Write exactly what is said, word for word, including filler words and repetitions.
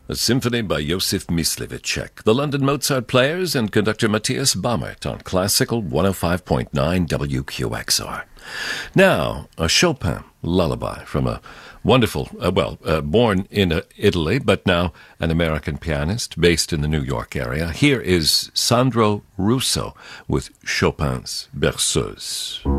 A symphony by Josef Myslivicek, the London Mozart Players, and conductor Matthias Bammert on Classical one oh five point nine W Q X R. Now, a Chopin lullaby from a wonderful, uh, well, uh, born in uh, Italy, but now an American pianist based in the New York area. Here is Sandro Russo with Chopin's Berceuse.